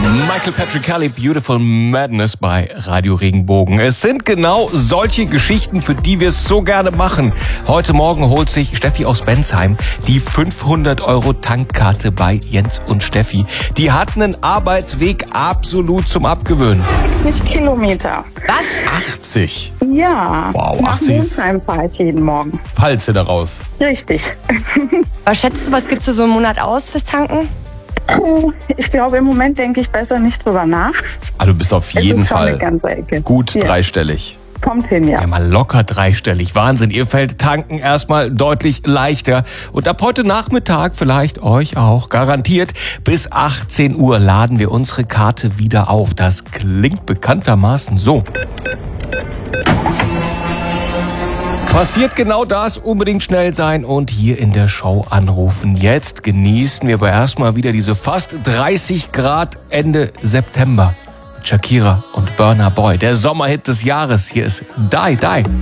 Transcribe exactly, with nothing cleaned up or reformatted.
Michael Patrick Kelly, Beautiful Madness bei Radio Regenbogen. Es sind genau solche Geschichten, für die wir es so gerne machen. Heute Morgen holt sich Steffi aus Bensheim die fünfhundert Euro Tankkarte bei Jens und Steffi. Die hatten einen Arbeitsweg absolut zum Abgewöhnen. achtzig Kilometer. Was? achtzig? Ja. Wow, Nach achtzig ist Monsheim fahre ich jeden Morgen. Palze daraus. Richtig. Was schätzt du, was gibst du so einen Monat aus fürs Tanken? Ich glaube, im Moment denke ich besser nicht drüber nach. Ah, du bist auf Es jeden ist schon Fall eine ganze Ecke. gut Ja. dreistellig. Kommt hin, ja. Ja, mal locker dreistellig. Wahnsinn. Ihr fällt tanken erstmal deutlich leichter. Und ab heute Nachmittag, vielleicht euch auch, garantiert, bis achtzehn Uhr laden wir unsere Karte wieder auf. Das klingt bekanntermaßen so. Passiert genau das, unbedingt schnell sein und hier in der Show anrufen. Jetzt genießen wir aber erstmal wieder diese fast dreißig Grad Ende September. Shakira und Burna Boy, der Sommerhit des Jahres. Hier ist Die Die.